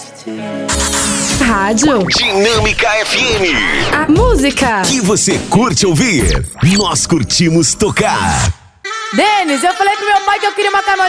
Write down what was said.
Rádio Dinâmica FM. A música Que você curte ouvir. Nós curtimos tocar. Denis, eu falei pro meu pai que eu queria uma caminhonete